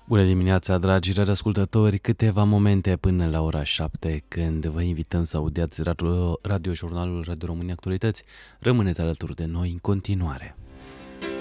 Bună dimineața, dragi radioascultători! Câteva momente până la ora 7, când vă invităm să audiați radiojurnalul Radio România Actualități. Rămâneți alături de noi în continuare.